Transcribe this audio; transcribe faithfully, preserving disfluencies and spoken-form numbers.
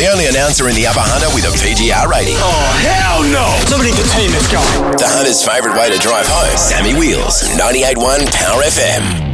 The only announcer in the Upper Hunter with a P G R rating. Oh, hell no! Somebody detain this guy. The Hunter's favourite way to drive home. Sammy Wheels, ninety-eight point one Power F M.